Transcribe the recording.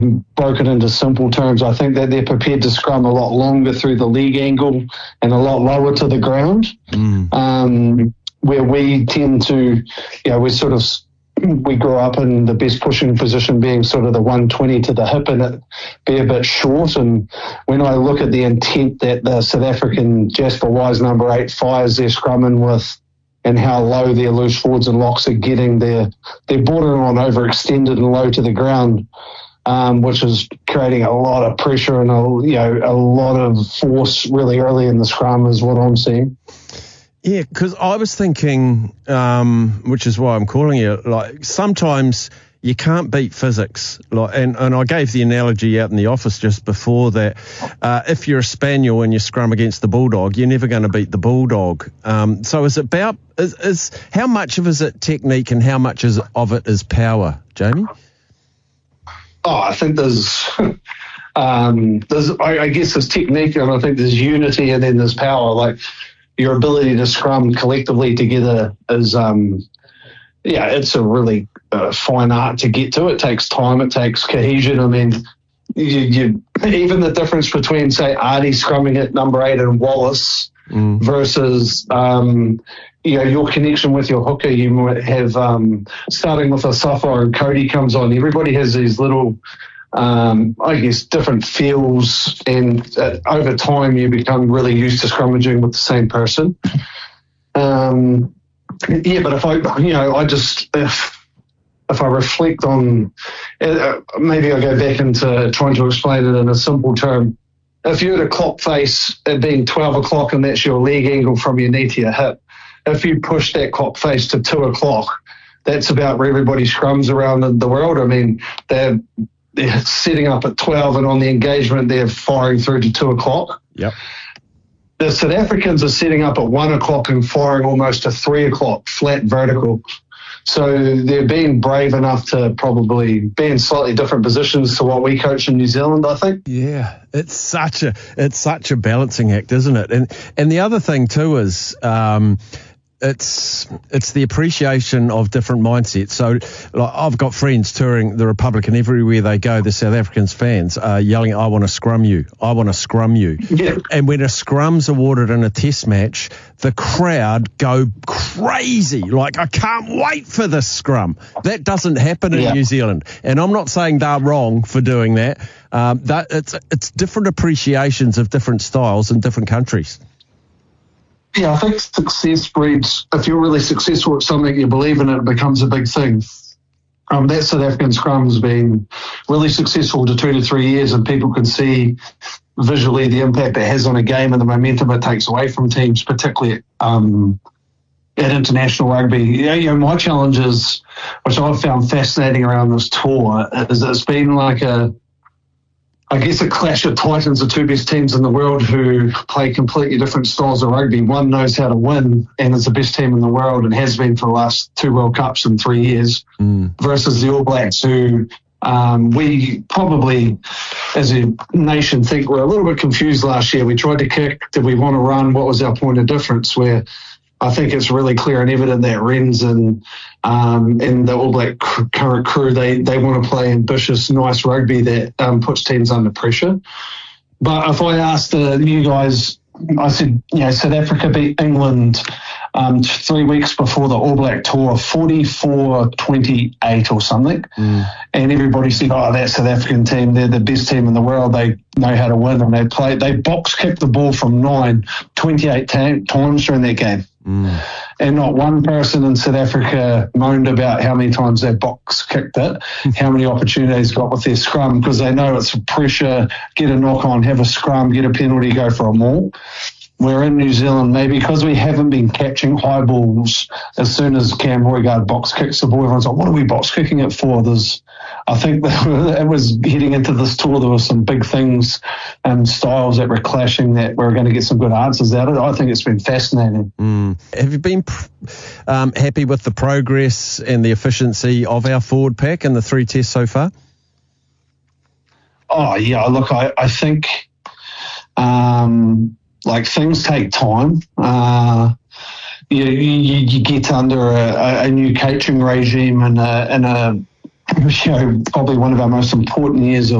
broke it into simple terms, I think that they're prepared to scrum a lot longer through the league angle and a lot lower to the ground. Where we tend to, we grew up in the best pushing position being sort of the 120 to the hip and it be a bit short. And when I look at the intent that the South African Jasper Wise number 8 fires their scrumming with and how low their loose forwards and locks are getting, they're bordering on overextended and low to the ground, which is creating a lot of pressure and a lot of force really early in the scrum is what I'm seeing. Yeah, because I was thinking, which is why I'm calling you, like sometimes you can't beat physics. And I gave the analogy out in the office just before that. If you're a spaniel and you scrum against the bulldog, you're never going to beat the bulldog. So is it about, how much of it is it technique and how much of it is power, Jamie? Oh, I think there's I guess there's technique and I think there's unity and then there's power. Like, your ability to scrum collectively together is, it's a really fine art to get to. It takes time. It takes cohesion. I mean, you even the difference between, say, Artie scrumming at number 8 and Wallace versus, your connection with your hooker. You might have, starting with a Safa and Cody comes on. Everybody has these little, different feels, and over time you become really used to scrummaging with the same person. But if I reflect on, maybe I go back into trying to explain it in a simple term. If you're at a clock face, it being 12 o'clock and that's your leg angle from your knee to your hip, if you push that clock face to 2 o'clock, that's about where everybody scrums around the world. I mean, they're setting up at 12 and on the engagement they're firing through to 2 o'clock. Yep. The South Africans are setting up at 1 o'clock and firing almost to 3 o'clock, flat vertical. So they're being brave enough to probably be in slightly different positions to what we coach in New Zealand, I think. Yeah, it's such a balancing act, isn't it? And the other thing too is it's the appreciation of different mindsets. So like, I've got friends touring the Republic, and everywhere they go, the South Africans fans are yelling, I want to scrum you. I want to scrum you. Yeah. And when a scrum's awarded in a test match, the crowd go crazy. Like, I can't wait for this scrum. That doesn't happen in New Zealand. And I'm not saying they're wrong for doing that. It's different appreciations of different styles in different countries. Yeah, I think success breeds, if you're really successful at something, you believe in it, it becomes a big thing. That South African scrum's been really successful to 2 to 3 years, and people can see visually the impact it has on a game and the momentum it takes away from teams, particularly at international rugby. My challenges, which I've found fascinating around this tour, is it's been like a clash of titans, the two best teams in the world who play completely different styles of rugby. One knows how to win and is the best team in the world and has been for the last 2 World Cups in 3 years, versus the All Blacks, who we probably, as a nation, think we're a little bit confused last year. We tried to kick. Did we want to run? What was our point of difference? Where I think it's really clear and evident that Renz and the All Black current crew, they want to play ambitious, nice rugby that puts teams under pressure. But if I asked you guys, I said, South Africa beat England 3 weeks before the All Black tour, 44-28 or something. And everybody said, that South African team, they're the best team in the world. They know how to win, and they box kicked the ball from 28 times during that game. And not one person in South Africa moaned about how many times they box kicked it, how many opportunities got with their scrum, because they know it's pressure, get a knock on, have a scrum, get a penalty, go for a maul. We're in New Zealand, maybe because we haven't been catching high balls. As soon as Cam Roigard box kicks the ball, everyone's like, what are we box kicking it for? I think that it was heading into this tour, there were some big things and styles that were clashing that we're going to get some good answers out of it. I think it's been fascinating. Have you been happy with the progress and the efficiency of our forward pack in the 3 tests so far? Oh, yeah, look, I think things take time. You get under a new coaching regime and a probably one of our most important years of